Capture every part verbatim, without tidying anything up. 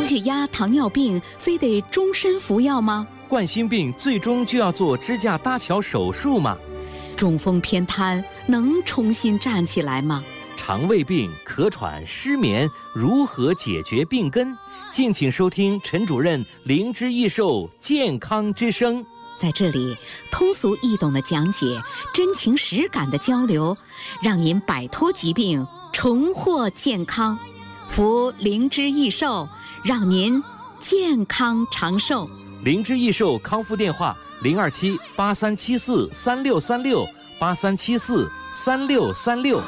血压、糖尿病非得终身服药吗？ 冠心病最终就要做支架搭桥手术吗？ 中风偏瘫能重新站起来吗？ 肠胃病、咳喘、失眠如何解决病根？敬请收听陈主任灵芝益寿健康之声。 在这里，通俗易懂的讲解，真情实感的交流，让您摆脱疾病，重获健康。服灵芝益寿，让您健康长寿。 灵芝益寿康复电话：零二七八三七四三六三六八三七四三六三六。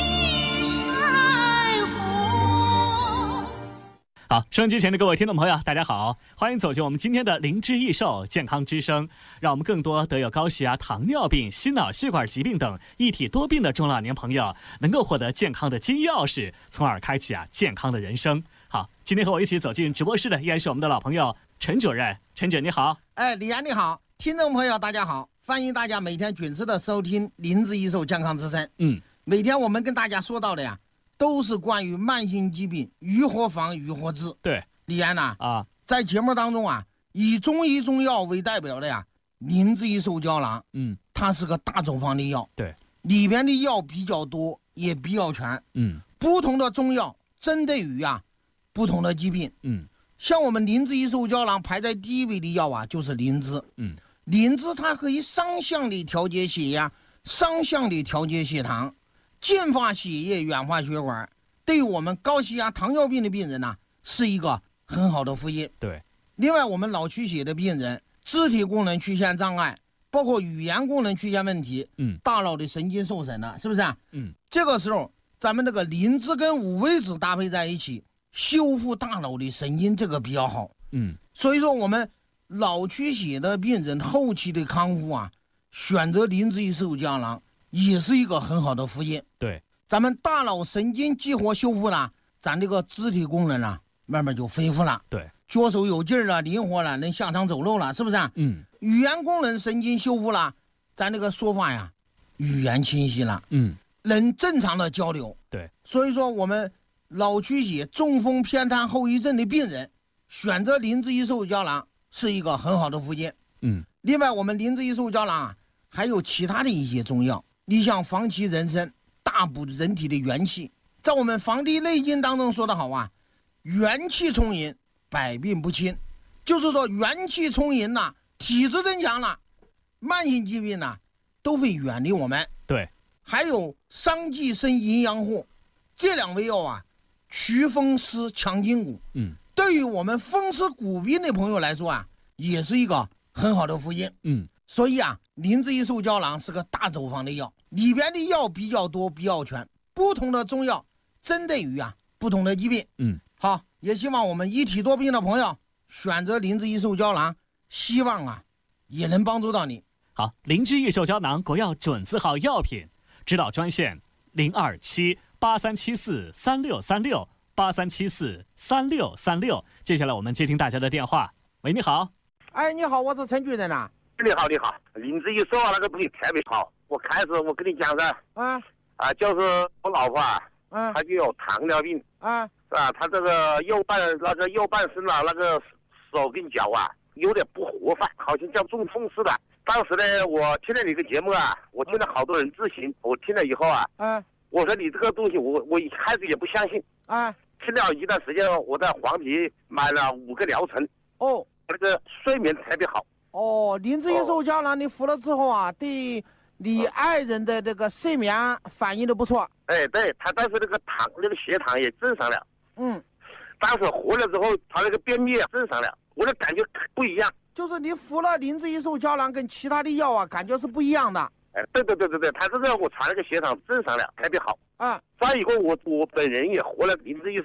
好，收音机前的各位听众朋友，大家好，欢迎走进我们今天的灵芝益寿健康之声，让我们更多得有高血压、糖尿病、心脑血管疾病等一体多病的中老年朋友，能够获得健康的金钥匙，从而开启啊健康的人生。好，今天和我一起走进直播室的依然是我们的老朋友陈主任。陈主任你好。 哎，李岩你好，听众朋友大家好，欢迎大家每天准时的收听灵芝益寿健康之声。 嗯， 每天我们跟大家说到的呀，都是关于慢性疾病如何防如何治。 对， 李岩呐啊， 在节目当中啊，以中医中药为代表的呀，灵芝益寿胶囊， 嗯， 它是个大处方的药， 对， 里边的药比较多，也比较全， 嗯， 不同的中药针对于啊不同的疾病， 嗯， 像我们灵芝益寿胶囊排在第一位的药啊，就是灵芝， 嗯， 灵芝它可以双向的调节血压，双向的调节血糖，净化血液，软化血管，对于我们高血压、糖尿病的病人呢、啊，是一个很好的福音。 对。 另外，我们脑出血的病人，肢体功能出现障碍，包括语言功能出现问题， 嗯， 大脑的神经受损了，是不是啊？ 嗯， 这个时候，咱们这个灵芝跟五味子搭配在一起，修复大脑的神经，这个比较好。 嗯， 所以说我们脑出血的病人后期的康复啊，选择灵芝益寿胶囊也是一个很好的福音。 对， 咱们大脑神经激活修复了，咱这个肢体功能啊，慢慢就恢复了。 对， 脚手有劲儿了，灵活了，能下场走路了，是不是啊？ 嗯， 语言功能神经修复了，咱这个说话呀，语言清晰了， 嗯， 能正常的交流。 对， 所以说我们脑出血、中风、偏瘫后遗症的病人，选择灵芝益寿胶囊是一个很好的福音。 嗯， 另外我们灵芝益寿胶囊啊，还有其他的一些中药，你像防其人参，大补人体的元气。在我们《黄帝内经》当中说得好啊，元气充盈，百病不侵。就是说元气充盈了，体质增强了，慢性疾病呢都会远离我们。 对， 还有伤季生营养货，这两味药啊，祛风湿强筋骨。 嗯， 对于我们风湿骨病的朋友来说啊，也是一个很好的福音。 嗯， 所以啊，灵芝益寿胶囊是个大处方的药，里边的药比较多，比较全，不同的中药针对于啊不同的疾病。 嗯， 好，也希望我们一体多病的朋友选择灵芝益寿胶囊，希望啊也能帮助到你。 好，灵芝益寿胶囊国药准字号药品，指导专线零二七八三七四三六三六八三七四三六三六。接下来我们接听大家的电话。喂，你好。 哎，你好，我是陈主任呐。 你好，你好，灵芝益寿啊，那个东西特别好。我开始我跟你讲噻， 啊啊，就是我老婆啊， 啊她就有糖尿病啊啊，她这个右半那个右半身啊，那个手跟脚啊有点不活泛，好像像中风似的。当时呢，我听了你个节目啊，我听了好多人咨询，我听了以后啊， 啊我说你这个东西我我一开始也不相信啊听了一段时间，我在黄陂买了五个疗程， 哦那个睡眠特别好。 哦，灵芝益寿胶囊你服了之后啊，对你爱人的这个睡眠反应的不错。 哎，对他，但是那个糖那个血糖也正常了。 嗯， 当时活了之后，他那个便秘也正常了，我的感觉不一样。 就是你服了灵芝益寿胶囊跟其他的药啊，感觉是不一样的。 哎，对对对对对，他这个我查那个血糖正常了，特别好。 啊， 再以后我我本人也活了灵芝益寿